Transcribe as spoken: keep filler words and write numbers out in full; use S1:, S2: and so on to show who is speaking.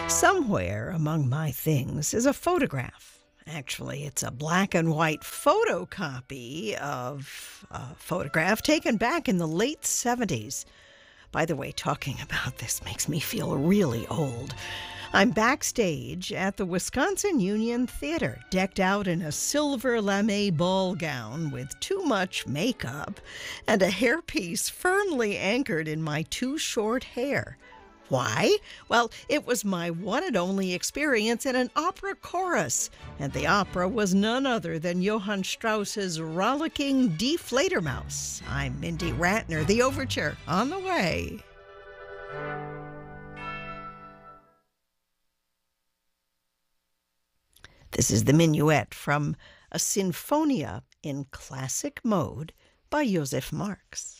S1: Somewhere among my things is a photograph. Actually, it's a black and white photocopy of a photograph taken back in the late seventies. By the way, talking about this makes me feel really old. I'm backstage at the Wisconsin Union Theater, decked out in a silver lame ball gown with too much makeup and a hairpiece firmly anchored in my too short hair. Why? Well, it was my one and only experience in an opera chorus, and the opera was none other than Johann Strauss's rollicking Die Fledermaus. I'm Mindy Ratner, the Overture, on the way. This is the Minuet from a Sinfonia in Classic Mode by Joseph Marx.